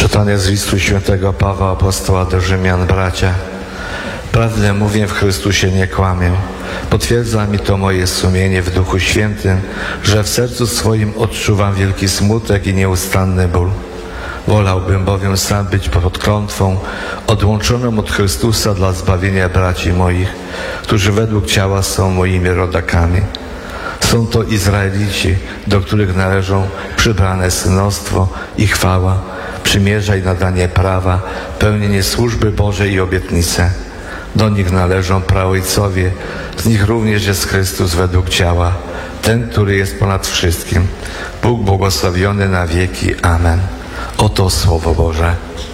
Czytanie z listu świętego Pawła Apostoła do Rzymian. Bracia, prawdę mówię, w Chrystusie nie kłamię. Potwierdza mi to moje sumienie w Duchu Świętym, że w sercu swoim odczuwam wielki smutek i nieustanny ból. Wolałbym bowiem sam być pod klątwą, odłączonym od Chrystusa dla zbawienia braci moich, którzy według ciała są moimi rodakami. Są to Izraelici, do których należą przybrane synostwo i chwała, przymierza i nadanie prawa, pełnienie służby Bożej i obietnice. Do nich należą praojcowie, z nich również jest Chrystus według ciała, ten, który jest ponad wszystkim. Bóg błogosławiony na wieki. Amen. Oto Słowo Boże.